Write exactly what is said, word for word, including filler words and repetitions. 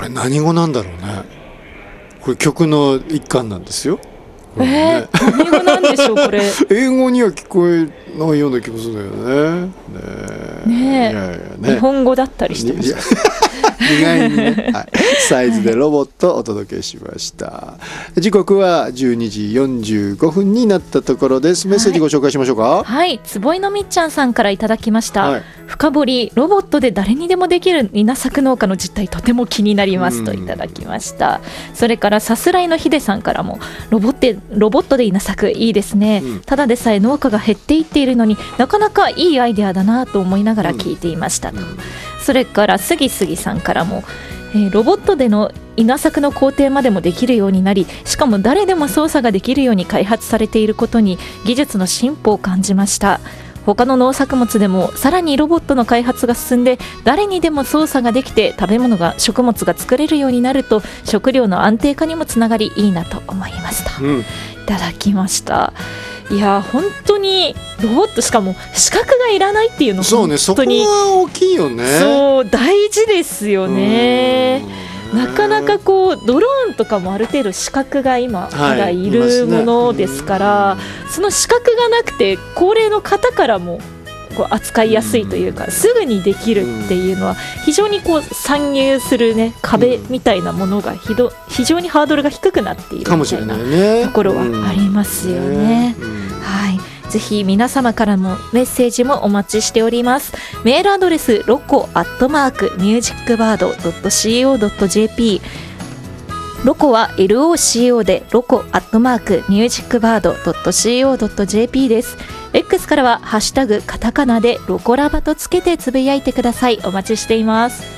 れ何語なんだろうね。これ曲の一環なんですよ。 えー、ね、何語なんでしょうこれ。 英語には聞こえないような気もするんだよね。 ねえ、 ねえ、いやいやね、 日本語だったりしてました。 意外にね、はい、サイズでロボットをお届けしました。時刻はじゅうにじよんじゅうごふんになったところです。メッセージご紹介しましょうか。 はい、はい、坪井のみっちゃんさんからいただきました、はい、深掘りロボットで誰にでもできる稲作農家の実態とても気になりますといただきました。それからさすらいのひでさんからもロボット、ロボットで稲作いいですね、うん、ただでさえ農家が減っていっているのになかなかいいアイデアだなと思いながら聞いていましたと、うん、それからすぎすぎさんからも、えー、ロボットでの稲作の工程までもできるようになり、しかも誰でも操作ができるように開発されていることに技術の進歩を感じました。他の農作物でもさらにロボットの開発が進んで誰にでも操作ができて食べ物が食物が作れるようになると食料の安定化にもつながりいいなと思いました、うん、いただきました。いや本当にロボット、しかも資格がいらないっていうのそう、ね、 本当にそこは大きいよね。 そう大事ですよね。なかなかこうドローンとかもある程度資格が今まだいるものですから、はいね、その資格がなくて高齢の方からもこう扱いやすいというかすぐにできるっていうのは非常にこう参入する、ね、壁みたいなものがひど非常にハードルが低くなっているみたいなところはありますよね。はい、ぜひ皆様からもメッセージもお待ちしております。メールアドレスロコアットマークミュージックバードドットシーオードットジェーピー、 ロコは エルオーシーオー でロコアットマークミュージックバードドットシーオードットジェーピー です。 X からはハッシュタグカタカナでロコラバとつけてつぶやいてください。お待ちしています。